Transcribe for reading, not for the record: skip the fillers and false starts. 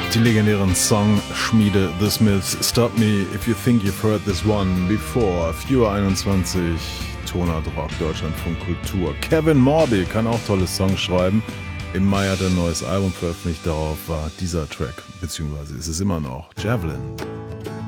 Die legendären Songschmiede The Smiths, Stop Me If You Think You've Heard This One Before, 4:21 Uhr, Tonart Rock, Deutschlandfunk Kultur. Kevin Morby kann auch tolle Songs schreiben. Im Mai hat er ein neues Album veröffentlicht, darauf war dieser Track, beziehungsweise ist es immer noch, Javelin.